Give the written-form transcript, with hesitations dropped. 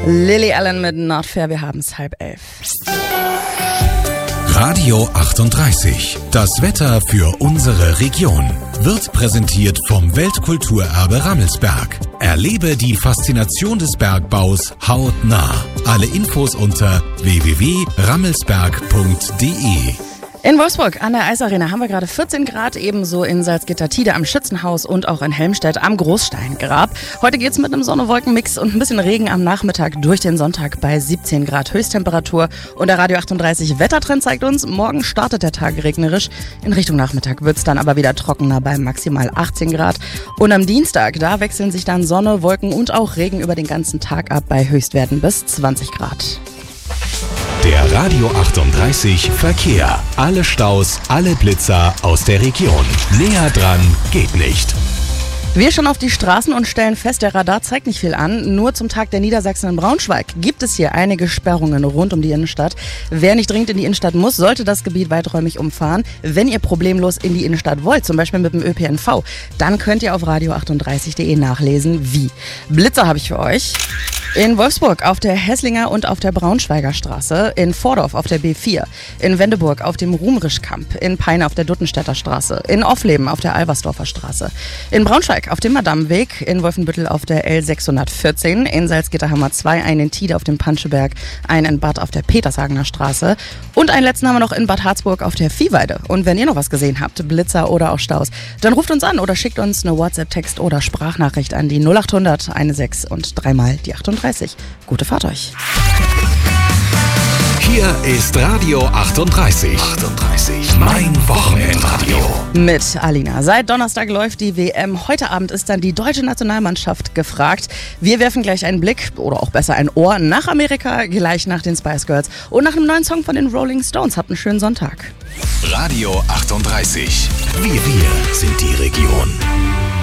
Lily Allen mit Not Fair, wir haben es 10:30. Radio 38. Das Wetter für unsere Region wird präsentiert vom Weltkulturerbe Rammelsberg. Erlebe die Faszination des Bergbaus hautnah. Alle Infos unter www.rammelsberg.de. In Wolfsburg an der Eisarena haben wir gerade 14 Grad, ebenso in Salzgitter-Tide am Schützenhaus und auch in Helmstedt am Großsteingrab. Heute geht's mit einem Sonne-Wolken-Mix und ein bisschen Regen am Nachmittag durch den Sonntag bei 17 Grad Höchsttemperatur. Und der Radio 38 Wettertrend zeigt uns, morgen startet der Tag regnerisch. In Richtung Nachmittag wird's dann aber wieder trockener bei maximal 18 Grad. Und am Dienstag, da wechseln sich dann Sonne, Wolken und auch Regen über den ganzen Tag ab bei Höchstwerten bis 20 Grad. Der Radio 38 Verkehr. Alle Staus, alle Blitzer aus der Region. Näher dran geht nicht. Wir schauen auf die Straßen und stellen fest, der Radar zeigt nicht viel an. Nur zum Tag der Niedersachsen in Braunschweig gibt es hier einige Sperrungen rund um die Innenstadt. Wer nicht dringend in die Innenstadt muss, sollte das Gebiet weiträumig umfahren. Wenn ihr problemlos in die Innenstadt wollt, zum Beispiel mit dem ÖPNV, dann könnt ihr auf radio38.de nachlesen, wie. Blitzer habe ich für euch. In Wolfsburg auf der Hesslinger und auf der Braunschweiger Straße, in Vordorf auf der B4, in Wendeburg auf dem Ruhmrischkamp, in Peine auf der Duttenstädter Straße, in Offleben auf der Albersdorfer Straße, in Braunschweig auf dem Madamweg, in Wolfenbüttel auf der L614, in Salzgitter-Hammer 2, einen in Tide auf dem Panscheberg, einen in Bad auf der Petershagener Straße und einen letzten haben wir noch in Bad Harzburg auf der Viehweide. Und wenn ihr noch was gesehen habt, Blitzer oder auch Staus, dann ruft uns an oder schickt uns eine WhatsApp-Text oder Sprachnachricht an die 0800 16 und 3 mal die 38. Gute Fahrt euch. Hier ist Radio 38. 38. Mein Wochenendradio. Mit Alina. Seit Donnerstag läuft die WM. Heute Abend ist dann die deutsche Nationalmannschaft gefragt. Wir werfen gleich einen Blick oder auch besser ein Ohr nach Amerika, gleich nach den Spice Girls und nach einem neuen Song von den Rolling Stones. Habt einen schönen Sonntag. Radio 38. Wir sind die Region.